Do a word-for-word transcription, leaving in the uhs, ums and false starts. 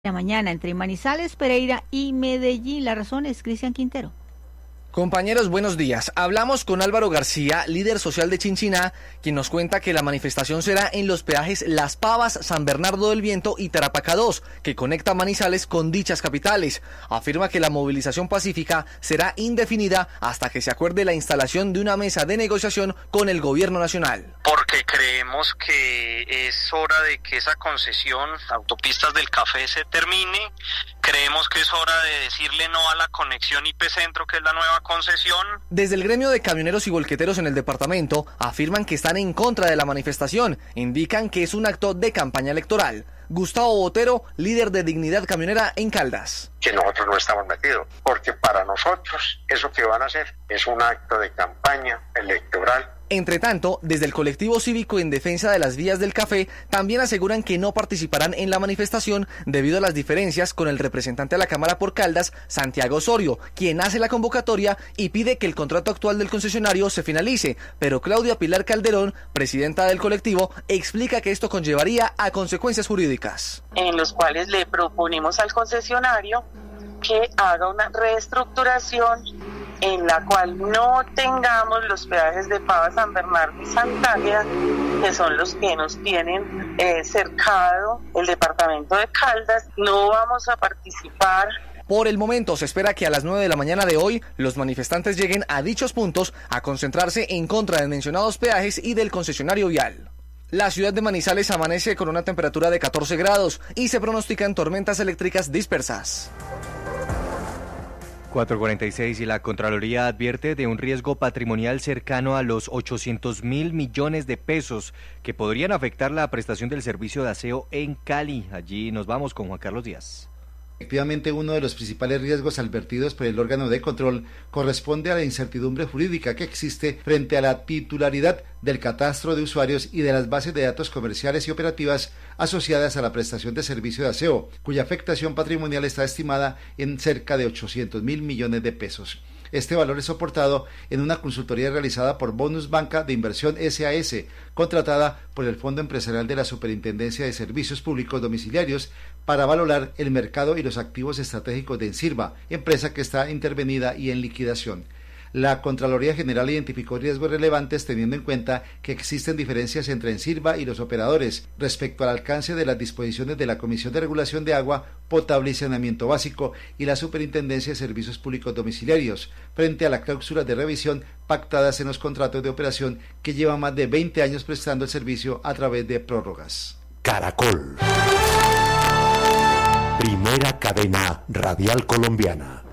La mañana entre Manizales, Pereira y Medellín. La razón es Cristian Quintero. Compañeros, buenos días. Hablamos con Álvaro García, líder social de Chinchiná, quien nos cuenta que la manifestación será en los peajes Las Pavas, San Bernardo del Viento y Tarapacá dos, que conecta Manizales con dichas capitales. Afirma que la movilización pacífica será indefinida hasta que se acuerde la instalación de una mesa de negociación con el gobierno nacional. Porque creemos que es hora de que esa concesión, Autopistas del Café, se termine. Creemos que es hora de decirle no a la conexión I P Centro, que es la nueva concesión. Desde el gremio de camioneros y volqueteros en el departamento afirman que están en contra de la manifestación. Indican que es un acto de campaña electoral. Gustavo Botero, líder de Dignidad Camionera en Caldas. Que nosotros no estamos metidos, porque para nosotros eso que van a hacer es un acto de campaña electoral. Entre tanto, desde el colectivo cívico en defensa de las vías del café, también aseguran que no participarán en la manifestación debido a las diferencias con el representante de la Cámara por Caldas, Santiago Osorio, quien hace la convocatoria y pide que el contrato actual del concesionario se finalice, pero Claudia Pilar Calderón, presidenta del colectivo, explica que esto conllevaría a consecuencias jurídicas. En los cuales le proponemos al concesionario que haga una reestructuración en la cual no tengamos los peajes de Pava, San Bernardo y Santa Águeda, que son los que nos tienen eh, cercado el departamento de Caldas. No vamos a participar. Por el momento se espera que a las nueve de la mañana de hoy los manifestantes lleguen a dichos puntos a concentrarse en contra de mencionados peajes y del concesionario vial. La ciudad de Manizales amanece con una temperatura de catorce grados y se pronostican tormentas eléctricas dispersas. cuatro cuarenta y seis y la Contraloría advierte de un riesgo patrimonial cercano a los ochocientos mil millones de pesos que podrían afectar la prestación del servicio de aseo en Cali. Allí nos vamos con Juan Carlos Díaz. Efectivamente, uno de los principales riesgos advertidos por el órgano de control corresponde a la incertidumbre jurídica que existe frente a la titularidad del catastro de usuarios y de las bases de datos comerciales y operativas asociadas a la prestación de servicio de aseo, cuya afectación patrimonial está estimada en cerca de ochocientos mil millones de pesos. Este valor es soportado en una consultoría realizada por Bonus Banca de Inversión S A S, contratada por el Fondo Empresarial de la Superintendencia de Servicios Públicos Domiciliarios para valorar el mercado y los activos estratégicos de Ensirva, empresa que está intervenida y en liquidación. La Contraloría General identificó riesgos relevantes teniendo en cuenta que existen diferencias entre Ensirva y los operadores respecto al alcance de las disposiciones de la Comisión de Regulación de Agua, Potable y Saneamiento Básico y la Superintendencia de Servicios Públicos Domiciliarios, frente a las cláusulas de revisión pactadas en los contratos de operación que llevan más de veinte años prestando el servicio a través de prórrogas. Caracol. Primera cadena radial colombiana.